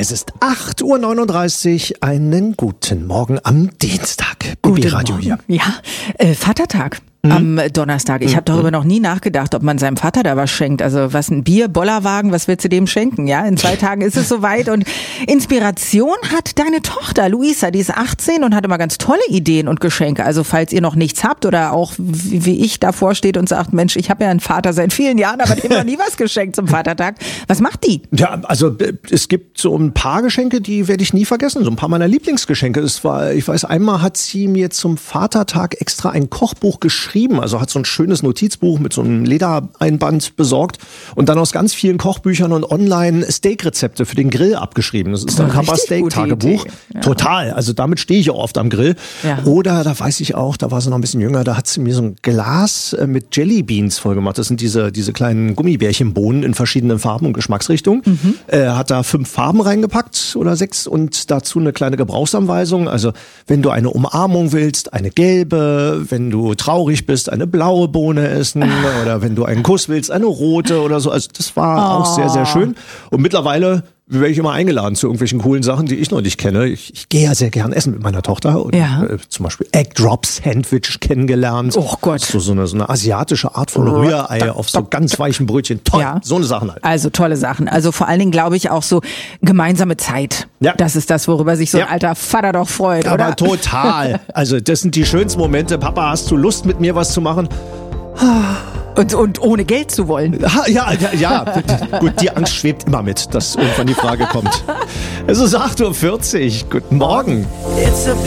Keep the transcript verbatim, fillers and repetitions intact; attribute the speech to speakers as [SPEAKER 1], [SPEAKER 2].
[SPEAKER 1] Es ist acht Uhr neununddreißig. Einen guten Morgen am Dienstag.
[SPEAKER 2] Guten
[SPEAKER 1] Radio
[SPEAKER 2] Morgen.
[SPEAKER 1] hier.
[SPEAKER 2] Ja, äh, Vatertag. Am Donnerstag. Ich habe darüber noch nie nachgedacht, ob man seinem Vater da was schenkt. Also was, ein Bier, Bollerwagen, was willst du dem schenken? Ja, in zwei Tagen ist es soweit. Und Inspiration hat deine Tochter Luisa, die ist achtzehn und hat immer ganz tolle Ideen und Geschenke. Also falls ihr noch nichts habt oder auch wie wie ich davor steht und sagt, Mensch, ich habe ja einen Vater seit vielen Jahren, aber dem noch nie was geschenkt zum Vatertag. Was macht die?
[SPEAKER 1] Ja, also es gibt so ein paar Geschenke, die werde ich nie vergessen. So ein paar meiner Lieblingsgeschenke. Es war, ich weiß, einmal hat sie mir zum Vatertag extra ein Kochbuch geschrieben. Also hat so ein schönes Notizbuch mit so einem Ledereinband besorgt und dann aus ganz vielen Kochbüchern und online Steakrezepte für den Grill abgeschrieben. Das ist dann Papa Steak Tagebuch.
[SPEAKER 2] Ja.
[SPEAKER 1] Total. Also damit stehe ich auch oft am Grill.
[SPEAKER 2] Ja.
[SPEAKER 1] Oder da weiß ich auch, da war sie noch ein bisschen jünger, da hat sie mir so ein Glas mit Jelly Beans vollgemacht. Das sind diese, diese kleinen Gummibärchenbohnen in verschiedenen Farben und Geschmacksrichtungen. Mhm. Äh, hat da fünf Farben reingepackt oder sechs und dazu eine kleine Gebrauchsanweisung. Also wenn du eine Umarmung willst, eine gelbe, wenn du traurig bist, eine blaue Bohne essen oder wenn du einen Kuss willst, eine rote oder so. Also das war
[SPEAKER 2] oh.
[SPEAKER 1] auch sehr, sehr schön. Und mittlerweile werde ich immer eingeladen zu irgendwelchen coolen Sachen, die ich noch nicht kenne. Ich, ich gehe ja sehr gern essen mit meiner Tochter. Und,
[SPEAKER 2] ja.
[SPEAKER 1] äh, zum Beispiel Egg Drop Sandwich kennengelernt.
[SPEAKER 2] Oh Gott.
[SPEAKER 1] So, so, eine, so eine asiatische Art von Rührei auf so ganz weichen Brötchen. Toll,
[SPEAKER 2] ja.
[SPEAKER 1] so eine Sachen halt.
[SPEAKER 2] Also tolle Sachen. Also vor allen Dingen glaube ich auch so gemeinsame Zeit.
[SPEAKER 1] Ja.
[SPEAKER 2] Das ist das, worüber sich so ein
[SPEAKER 1] ja.
[SPEAKER 2] alter Vater doch freut,
[SPEAKER 1] Aber
[SPEAKER 2] oder?
[SPEAKER 1] total. Also das sind die schönsten Momente. Papa, hast du Lust mit mir was zu machen?
[SPEAKER 2] Und, und ohne Geld zu wollen.
[SPEAKER 1] Ja, ja, ja. Gut, die Angst schwebt immer mit, dass irgendwann die Frage kommt. Es ist acht Uhr vierzig. Guten Morgen.